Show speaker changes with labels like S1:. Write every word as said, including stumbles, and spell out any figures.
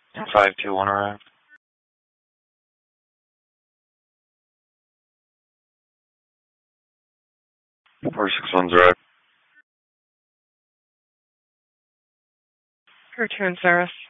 S1: five two one arrived. four six one's arrived.
S2: Return service.